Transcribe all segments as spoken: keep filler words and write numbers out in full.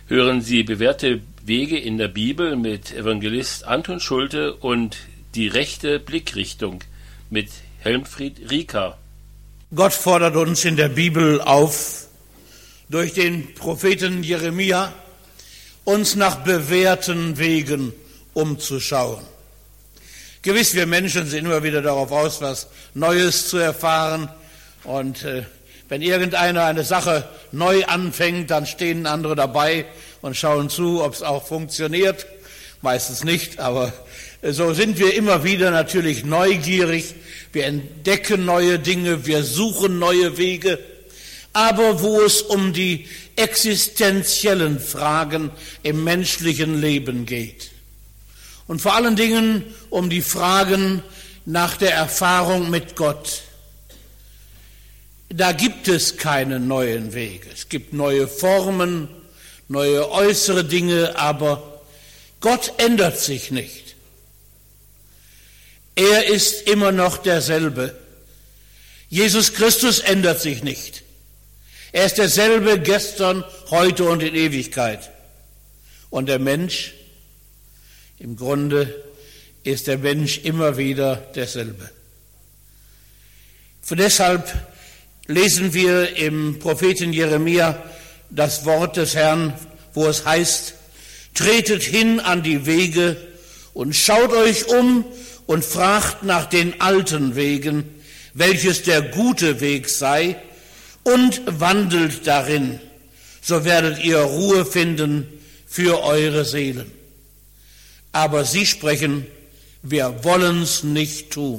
hören Sie bewährte Wege in der Bibel mit Evangelist Anton Schulte und die rechte Blickrichtung mit Helmfried Rieker. Gott fordert uns in der Bibel auf, durch den Propheten Jeremia uns nach bewährten Wegen umzuschauen. Gewiss, wir Menschen sind immer wieder darauf aus, was Neues zu erfahren. Und äh, wenn irgendeiner eine Sache neu anfängt, dann stehen andere dabei und schauen zu, ob es auch funktioniert. Meistens nicht, aber äh, so sind wir immer wieder natürlich neugierig. Wir entdecken neue Dinge, wir suchen neue Wege. Aber wo es um die existenziellen Fragen im menschlichen Leben geht und vor allen Dingen um die Fragen nach der Erfahrung mit Gott, da gibt es keine neuen Wege. Es gibt neue Formen, neue äußere Dinge, aber Gott ändert sich nicht. Er ist immer noch derselbe. Jesus Christus ändert sich nicht. Er ist derselbe gestern, heute und in Ewigkeit. Und der Mensch, im Grunde ist der Mensch immer wieder derselbe. Für deshalb lesen wir im Propheten Jeremia das Wort des Herrn, wo es heißt: Tretet hin an die Wege und schaut euch um und fragt nach den alten Wegen, welches der gute Weg sei, und wandelt darin, so werdet ihr Ruhe finden für eure Seelen. Aber sie sprechen, wir wollen's nicht tun.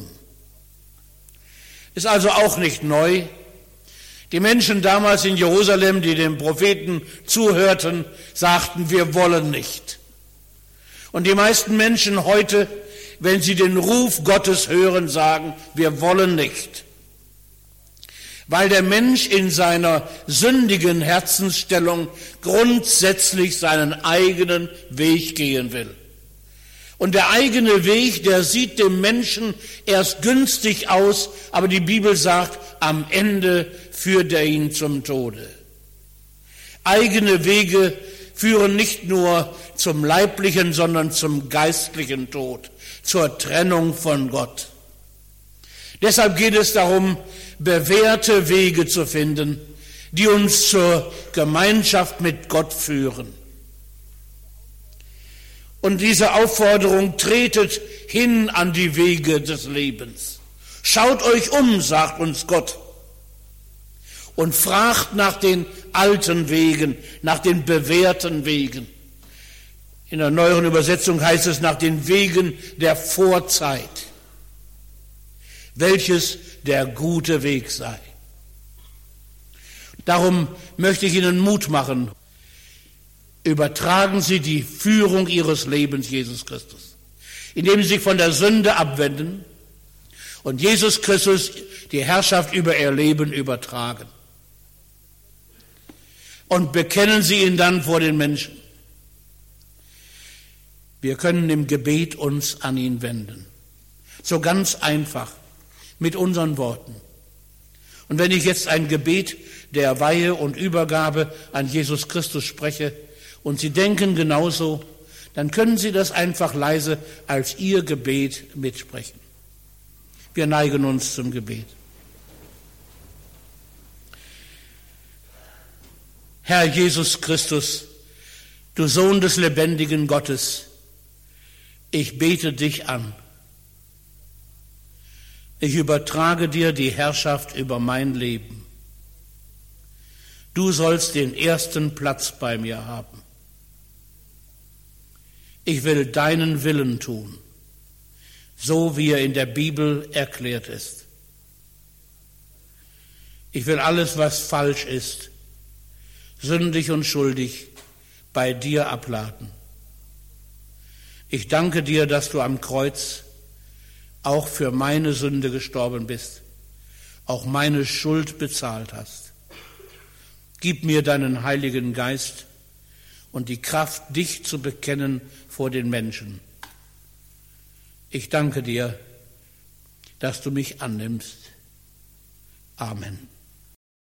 Ist also auch nicht neu. Die Menschen damals in Jerusalem, die dem Propheten zuhörten, sagten, wir wollen nicht. Und die meisten Menschen heute, wenn sie den Ruf Gottes hören, sagen, wir wollen nicht. Weil der Mensch in seiner sündigen Herzensstellung grundsätzlich seinen eigenen Weg gehen will. Und der eigene Weg, der sieht dem Menschen erst günstig aus, aber die Bibel sagt, am Ende führt er ihn zum Tode. Eigene Wege führen nicht nur zum leiblichen, sondern zum geistlichen Tod, zur Trennung von Gott. Deshalb geht es darum, bewährte Wege zu finden, die uns zur Gemeinschaft mit Gott führen. Und diese Aufforderung: tretet hin an die Wege des Lebens. Schaut euch um, sagt uns Gott, und fragt nach den alten Wegen, nach den bewährten Wegen. In der neueren Übersetzung heißt es nach den Wegen der Vorzeit, welches der gute Weg sei. Darum möchte ich Ihnen Mut machen. Übertragen Sie die Führung Ihres Lebens Jesus Christus, indem Sie sich von der Sünde abwenden und Jesus Christus die Herrschaft über Ihr Leben übertragen. Und bekennen Sie ihn dann vor den Menschen. Wir können im Gebet uns an ihn wenden. So ganz einfach, mit unseren Worten. Und wenn ich jetzt ein Gebet der Weihe und Übergabe an Jesus Christus spreche und Sie denken genauso, dann können Sie das einfach leise als Ihr Gebet mitsprechen. Wir neigen uns zum Gebet. Herr Jesus Christus, du Sohn des lebendigen Gottes, ich bete dich an. Ich übertrage dir die Herrschaft über mein Leben. Du sollst den ersten Platz bei mir haben. Ich will deinen Willen tun, so wie er in der Bibel erklärt ist. Ich will alles, was falsch ist, sündig und schuldig, bei dir abladen. Ich danke dir, dass du am Kreuz auch für meine Sünde gestorben bist, auch meine Schuld bezahlt hast. Gib mir deinen Heiligen Geist und die Kraft, dich zu bekennen vor den Menschen. Ich danke dir, dass du mich annimmst. Amen.